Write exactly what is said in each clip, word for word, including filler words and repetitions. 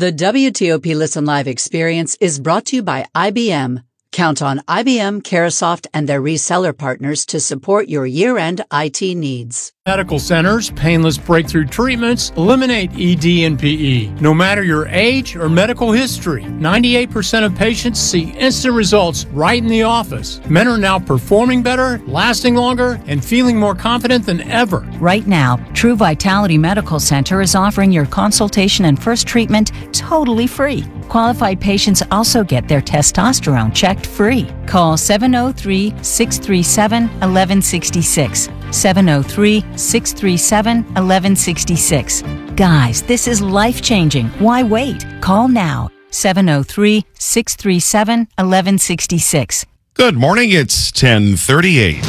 The W T O P Listen Live experience is brought to you by I B M. Count on I B M, Carahsoft, and their reseller partners to support your year-end I T needs. Medical centers, painless breakthrough treatments, eliminate E D and P E. No matter your age or medical history, ninety-eight percent of patients see instant results right in the office. Men are now performing better, lasting longer, and feeling more confident than ever. Right now, True Vitality Medical Center is offering your consultation and first treatment totally free. Qualified patients also get their testosterone checked free. Call seven oh three, six three seven, one one six six. seven oh three, six three seven, one one six six. Guys, this is life-changing. Why wait? Call now. seven oh three, six three seven, one one six six. Good morning. It's ten thirty-eight.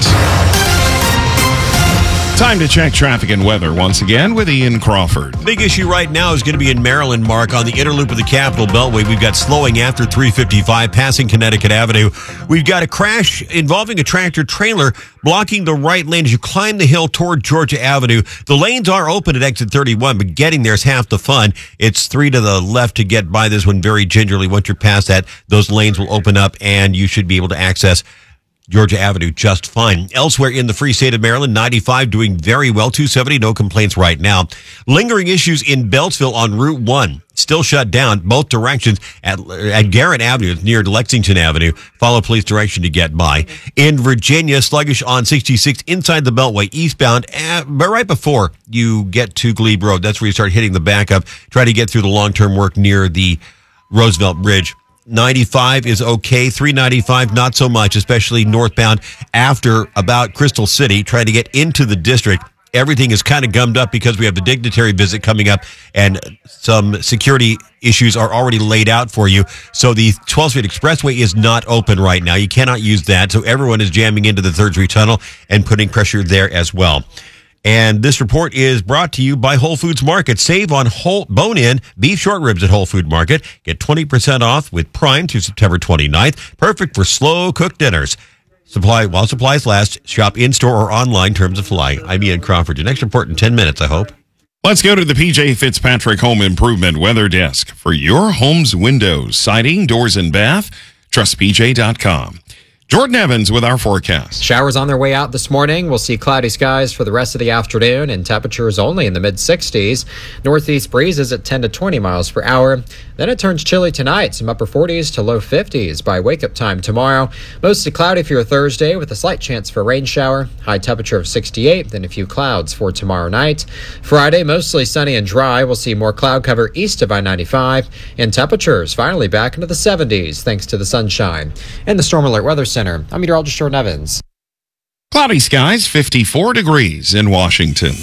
Time to check traffic and weather once again with Ian Crawford. Big issue right now is going to be in Maryland, Mark, on the inner loop of the Capitol Beltway. We've got slowing after three fifty-five, passing Connecticut Avenue. We've got a crash involving a tractor trailer blocking the right lane as you climb the hill toward Georgia Avenue. The lanes are open at exit thirty-one, but getting there is half the fun. It's three to the left to get by this one very gingerly. Once you're past that, those lanes will open up and you should be able to access Georgia Avenue just fine. Elsewhere in the free state of Maryland, ninety-five doing very well. two seventy, no complaints right now. Lingering issues in Beltsville on Route one. Still shut down both directions at, at Garrett Avenue near Lexington Avenue. Follow police direction to get by. In Virginia, sluggish on sixty-six inside the Beltway eastbound, at, but right before you get to Glebe Road. That's where you start hitting the backup. Try to get through the long-term work near the Roosevelt Bridge. ninety-five is okay. three ninety-five, not so much, especially northbound after about Crystal City, trying to get into the district. Everything is kind of gummed up because we have the dignitary visit coming up and some security issues are already laid out for you. So the twelfth Street Expressway is not open right now. You cannot use that. So everyone is jamming into the third Street Tunnel and putting pressure there as well. And this report is brought to you by Whole Foods Market. Save on whole bone-in beef short ribs at Whole Food Market. Get twenty percent off with Prime through September twenty-ninth. Perfect for slow-cooked dinners. Supply while supplies last. Shop in-store or online. Terms apply. I'm Ian Crawford. Your next report in ten minutes, I hope. Let's go to the P J Fitzpatrick Home Improvement Weather Desk. For your home's windows, siding, doors, and bath, trust P J dot com. Jordan Evans with our forecast. Showers on their way out this morning. We'll see cloudy skies for the rest of the afternoon and temperatures only in the mid sixties. Northeast breezes at ten to twenty miles per hour. Then it turns chilly tonight, some upper forties to low fifties by wake-up time tomorrow. Mostly cloudy for your Thursday with a slight chance for a rain shower. High temperature of sixty-eight, then a few clouds for tomorrow night. Friday, mostly sunny and dry. We'll see more cloud cover east of I ninety-five. And temperatures finally back into the seventies thanks to the sunshine. And the Storm Alert Weather Center. I'm meteorologist Jordan Evans. Cloudy skies, fifty-four degrees in Washington.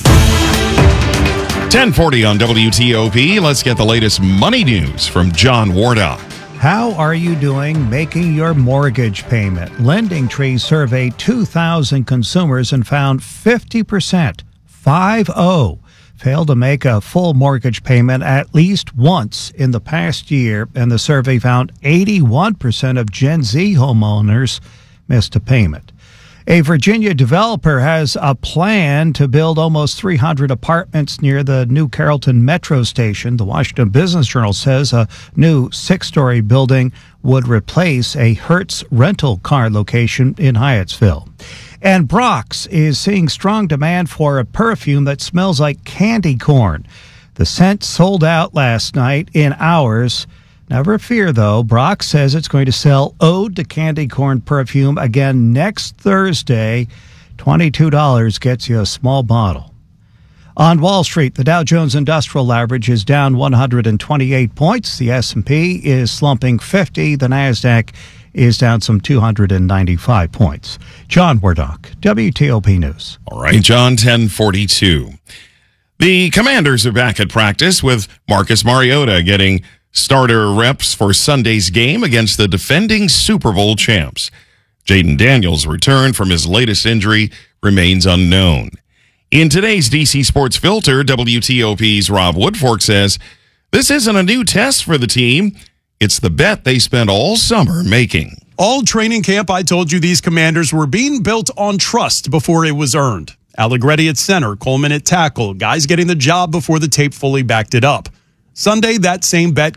ten forty on W T O P. Let's get the latest money news from John Wardock. How are you doing making your mortgage payment? LendingTree surveyed two thousand consumers and found fifty percent, five oh, failed to make a full mortgage payment at least once in the past year, and the survey found eighty-one percent of Gen Z homeowners missed a payment. A Virginia developer has a plan to build almost three hundred apartments near the new Carrollton Metro Station. The Washington Business Journal says a new six-story building would replace a Hertz rental car location in Hyattsville. And Brock's is seeing strong demand for a perfume that smells like candy corn. The scent sold out last night in hours. Never fear, though. Brock says it's going to sell Ode to Candy Corn perfume again next Thursday. twenty-two dollars gets you a small bottle. On Wall Street, the Dow Jones Industrial Average is down one hundred twenty-eight points. The S and P is slumping fifty. The NASDAQ is down some two hundred ninety-five points. John Wardock, W T O P News. All right, John, ten forty-two. The Commanders are back at practice with Marcus Mariota getting starter reps for Sunday's game against the defending Super Bowl champs. Jaden Daniels' return from his latest injury remains unknown. In today's D C Sports Filter, W T O P's Rob Woodfork says, this isn't a new test for the team. It's the bet they spent all summer making. All training camp, I told you these Commanders were being built on trust before it was earned. Allegretti at center, Coleman at tackle, guys getting the job before the tape fully backed it up. Sunday, that same bet